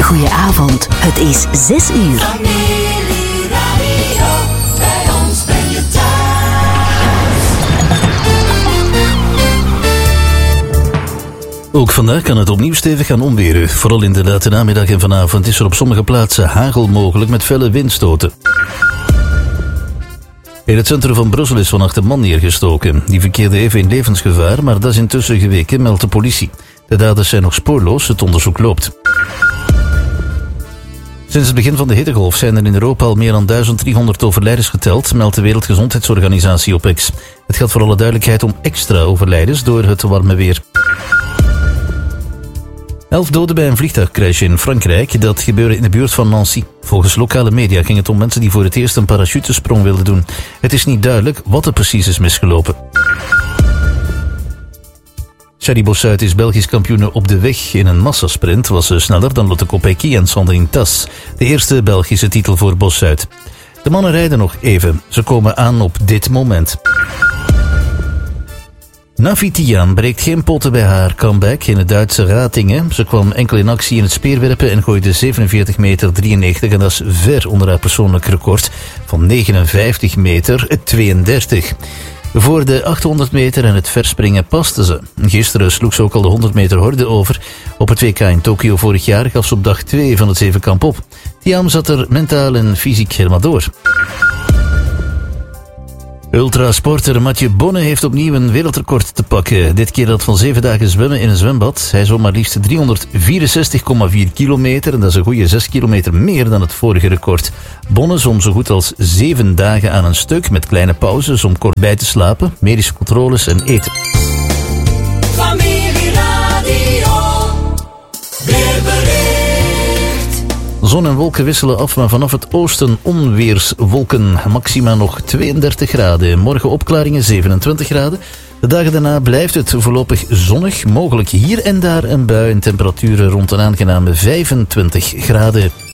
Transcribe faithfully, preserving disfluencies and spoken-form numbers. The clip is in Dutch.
Goedenavond, het is zes uur. Familie Radio, bij ons ben je thuis. Ook vandaag kan het opnieuw stevig gaan onweren. Vooral in de late namiddag en vanavond is er op sommige plaatsen hagel mogelijk met felle windstoten. In het centrum van Brussel is vannacht een man neergestoken. Die verkeerde even in levensgevaar, maar dat is intussen geweken, meldt de politie. De daders zijn nog spoorloos, het onderzoek loopt. Sinds het begin van de hittegolf zijn er in Europa al meer dan duizend driehonderd overlijdens geteld, meldt de Wereldgezondheidsorganisatie op X. Het gaat voor alle duidelijkheid om extra overlijdens door het warme weer. Elf doden bij een vliegtuigcrash in Frankrijk. Dat gebeurde in de buurt van Nancy. Volgens lokale media ging het om mensen die voor het eerst een parachutesprong wilden doen. Het is niet duidelijk wat er precies is misgelopen. Shadi Bossuit is Belgisch kampioen op de weg. In een massasprint was ze sneller dan Lotte Kopecky en Sandrine Tas. De eerste Belgische titel voor Bossuit. De mannen rijden nog even. Ze komen aan op dit moment. Navi Tiam breekt geen potten bij haar comeback in het Duitse Ratingen. Ze kwam enkel in actie in het speerwerpen en gooide zevenenveertig meter drieënnegentig. En dat is ver onder haar persoonlijk record van negenenvijftig meter tweeëndertig. Voor de achthonderd meter en het verspringen paste ze. Gisteren sloeg ze ook al de honderd meter horde over. Op het W K in Tokio vorig jaar gaf ze op dag twee van het zevenkamp op. Tiam zat er mentaal en fysiek helemaal door. Ultrasporter Mathieu Bonne heeft opnieuw een wereldrecord te pakken. Dit keer dat van zeven dagen zwemmen in een zwembad. Hij zwom maar liefst driehonderdvierenzestig komma vier kilometer. En dat is een goede zes kilometer meer dan het vorige record. Bonne zwom zo goed als zeven dagen aan een stuk met kleine pauzes om kort bij te slapen, medische controles en eten. Familie Radio, weerbericht. Zon en wolken wisselen af, maar vanaf het oosten onweerswolken. Maxima nog tweeëndertig graden. Morgen opklaringen zevenentwintig graden. De dagen daarna blijft het voorlopig zonnig. Mogelijk hier en daar een bui en temperaturen rond een aangename vijfentwintig graden.